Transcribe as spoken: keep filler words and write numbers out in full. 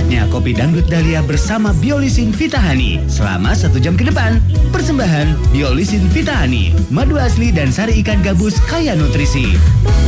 Saatnya Kopi Dangdut Dahlia bersama Biolisin Vitahani selama satu jam ke depan. Persembahan Biolisin Vitahani, madu asli dan sari ikan gabus kaya nutrisi.